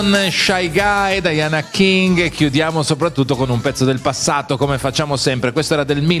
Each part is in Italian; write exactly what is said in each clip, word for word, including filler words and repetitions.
Shy Guy, Diana King. Chiudiamo soprattutto con un pezzo del passato, come facciamo sempre. Questo era del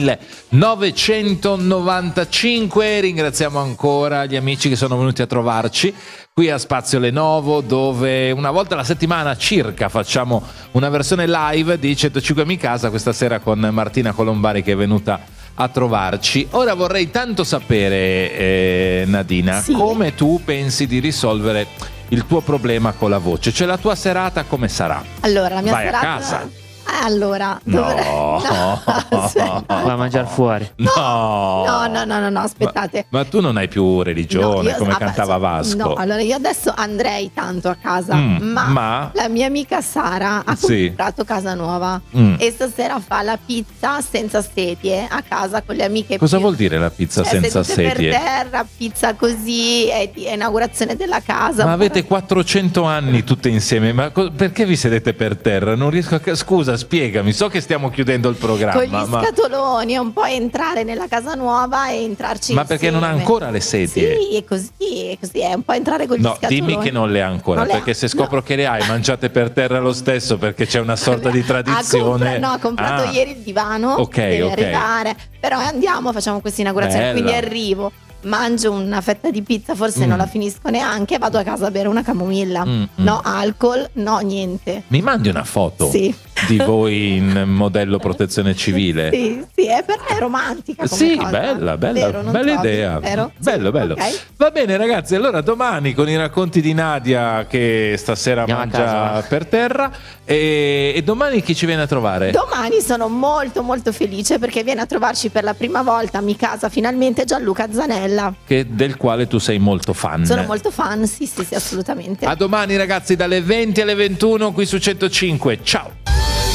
millenovecentonovantacinque. Ringraziamo ancora gli amici che sono venuti a trovarci qui a Spazio Lenovo, dove una volta alla settimana circa facciamo una versione live di centocinque Mi Casa, questa sera con Martina Colombari che è venuta a trovarci. Ora vorrei tanto sapere, eh, Nadina, sì. come tu pensi di risolvere il tuo problema con la voce, cioè la tua serata come sarà? Allora, la mia Vai serata... a casa? Eh, allora, No, dovrei... no, aspetta. Va a mangiare fuori. No, no, no, no, no, no, aspettate. Ma, ma tu non hai più religione, No, io- come ah, cantava beh, Vasco. No, allora io adesso andrei tanto a casa, Mm, ma, ma- la mia amica Sara ha Sì. comprato casa nuova Mm. e stasera fa la pizza senza sedie a casa con le amiche. Cosa Pi- vuol dire la pizza Cioè, senza sedute sedie? per terra, pizza così, è, di- è inaugurazione della casa. Ma avete quattrocento anni tutte insieme, ma co- perché vi sedete per terra? Non riesco a... ca- Scusa, spiegami, so che stiamo chiudendo il programma, con gli ma... scatoloni, è un po' entrare nella casa nuova e entrarci Ma perché non ha insieme. ancora le sedie? Sì, è così, è così, è un po' entrare con gli No, scatoloni. dimmi che non le ha ancora, Non le ha. perché se scopro No. che le hai, mangiate per terra lo stesso, perché c'è una sorta di Ha tradizione. compra- no, ha comprato Ah. ieri il divano, Ok, deve ok. arrivare, però andiamo, facciamo questa inaugurazione, Bella. quindi arrivo, mangio una fetta di pizza, forse Mm. non la finisco neanche, vado a casa a bere una camomilla. Mm, mm. No alcol, no niente. Mi mandi una foto Sì. di voi in modello protezione civile? Sì, sì, è per me è romantica come Sì, cosa. bella, bella, Vero, non bella trovi? idea. Vero? Bello, Sì, bello. ok. Va bene, ragazzi. Allora, domani con i racconti di Nadia che stasera Andiamo a mangia casa. per terra. E, e domani chi ci viene a trovare? Domani sono molto molto felice perché viene a trovarci per la prima volta a Mi Casa finalmente Gianluca Zanella. Che, del quale tu sei molto fan. Sono molto fan, sì sì sì, assolutamente. A domani, ragazzi, dalle venti alle ventuno qui su centocinque. Ciao.